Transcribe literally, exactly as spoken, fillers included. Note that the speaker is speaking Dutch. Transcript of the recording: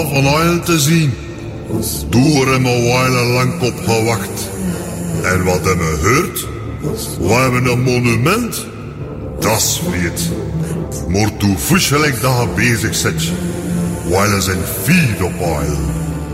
verhaal van Eilen te zien. Door hem een wijle lang op gewacht. En wat hebben we gehoord? We hebben een monument. Dat is vreed. Maar toen voeschelijk dat je bezig zit. Wijle zijn vier op Eilen.